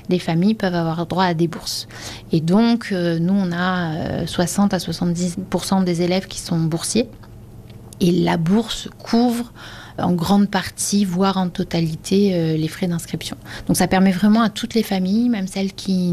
des familles peuvent avoir droit à des bourses. Et donc, nous, on a 60 à 70% des élèves qui sont boursiers. Et la bourse couvre en grande partie, voire en totalité, les frais d'inscription. Donc ça permet vraiment à toutes les familles, même celles qui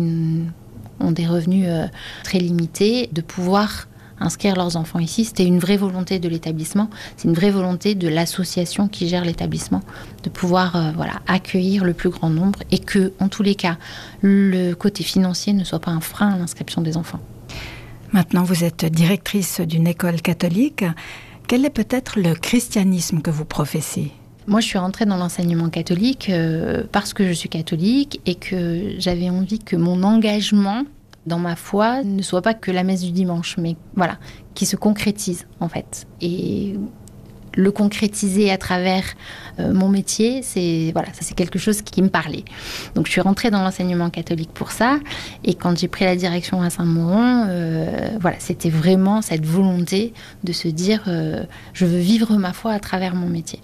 ont des revenus très limités, de pouvoir inscrire leurs enfants ici. C'était une vraie volonté de l'établissement, c'est une vraie volonté de l'association qui gère l'établissement, de pouvoir accueillir le plus grand nombre et que, en tous les cas, le côté financier ne soit pas un frein à l'inscription des enfants. Maintenant, vous êtes directrice d'une école catholique. Quel est peut-être le christianisme que vous professez ? Moi, je suis rentrée dans l'enseignement catholique parce que je suis catholique et que j'avais envie que mon engagement dans ma foi ne soit pas que la messe du dimanche, mais voilà, qui se concrétise en fait. Et le concrétiser à travers mon métier, c'est quelque chose qui me parlait. Donc je suis rentrée dans l'enseignement catholique pour ça. Et quand j'ai pris la direction à Saint-Mauron, c'était vraiment cette volonté de se dire je veux vivre ma foi à travers mon métier.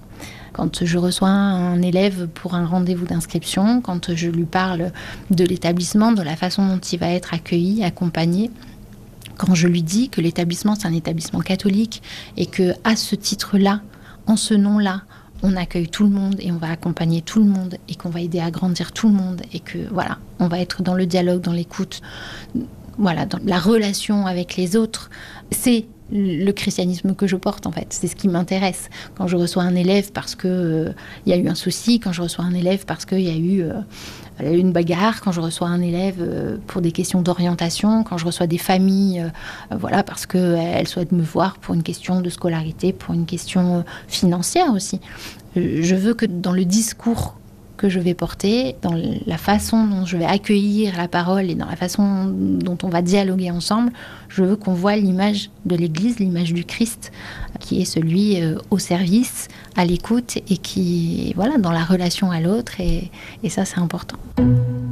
Quand je reçois un élève pour un rendez-vous d'inscription, quand je lui parle de l'établissement, de la façon dont il va être accueilli, accompagné, quand je lui dis que l'établissement, c'est un établissement catholique et qu'à ce titre-là, en ce nom-là, on accueille tout le monde et on va accompagner tout le monde et qu'on va aider à grandir tout le monde et que, on va être dans le dialogue, dans l'écoute, dans la relation avec les autres. C'est le christianisme que je porte, en fait. C'est ce qui m'intéresse. Quand je reçois un élève parce qu'il y a eu un souci, quand je reçois un élève parce qu'il y a eu une bagarre, quand je reçois un élève pour des questions d'orientation, quand je reçois des familles parce qu'elles souhaitent me voir pour une question de scolarité, pour une question financière aussi. Je veux que dans le discours que je vais porter, dans la façon dont je vais accueillir la parole et dans la façon dont on va dialoguer ensemble, je veux qu'on voit l'image de l'Église, l'image du Christ, qui est celui au service, à l'écoute et qui, dans la relation à l'autre. Et ça, c'est important.